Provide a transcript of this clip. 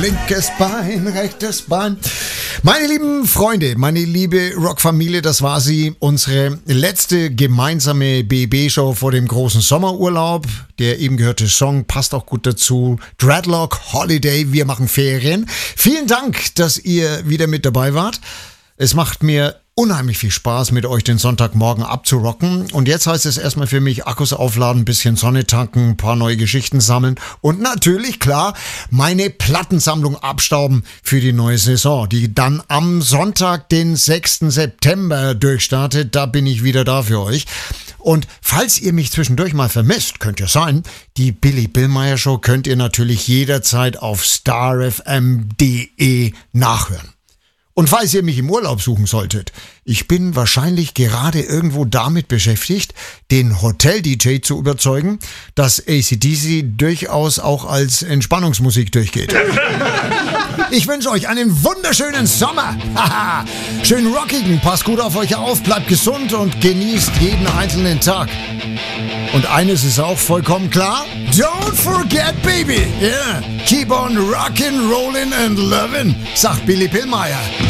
linkes Bein, rechtes Bein. Meine lieben Freunde, meine liebe Rockfamilie, das war sie, unsere letzte gemeinsame BB-Show vor dem großen Sommerurlaub. Der eben gehörte Song passt auch gut dazu. Dreadlock Holiday, wir machen Ferien. Vielen Dank, dass ihr wieder mit dabei wart. Es macht mir unheimlich viel Spaß, mit euch den Sonntagmorgen abzurocken. Und jetzt heißt es erstmal für mich, Akkus aufladen, ein bisschen Sonne tanken, ein paar neue Geschichten sammeln und natürlich, klar, meine Plattensammlung abstauben für die neue Saison, die dann am Sonntag, den 6. September durchstartet. Da bin ich wieder da für euch. Und falls ihr mich zwischendurch mal vermisst, könnte ja sein, die Billy Billmeyer Show könnt ihr natürlich jederzeit auf starfm.de nachhören. Und falls ihr mich im Urlaub suchen solltet, ich bin wahrscheinlich gerade irgendwo damit beschäftigt, den Hotel-DJ zu überzeugen, dass AC/DC durchaus auch als Entspannungsmusik durchgeht. Ich wünsche euch einen wunderschönen Sommer. Schön rockigen, passt gut auf euch auf, bleibt gesund und genießt jeden einzelnen Tag. Und eines ist auch vollkommen klar: Don't forget, baby. Yeah, keep on rockin', rollin' and lovin', sagt Billy Billmeyer.